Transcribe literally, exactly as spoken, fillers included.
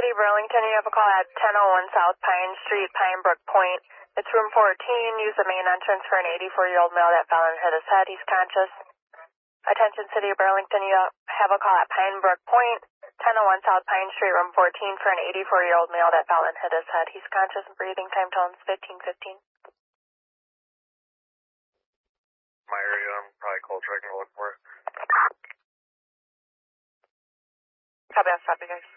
City, Burlington, you have a call at ten oh one South Pine Street, Pinebrook Point. It's room fourteen. Use the main entrance for an eighty-four-year-old male that fell and hit his head. He's conscious. Attention City of Burlington, you have a call at Pinebrook Point, ten oh one South Pine Street, room fourteen, for an eighty-four-year-old male that fell and hit his head. He's conscious and breathing. Time tones fifteen fifteen. My area, I'm probably cold tracking to look for it. Copy, I'll stop you guys.